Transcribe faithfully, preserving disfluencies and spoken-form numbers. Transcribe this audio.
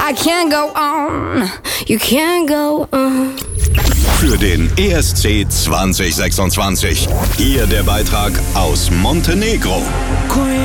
I can't go on, you can't go on. Für den E S C zwanzig sechsundzwanzig. Hier der Beitrag aus Montenegro.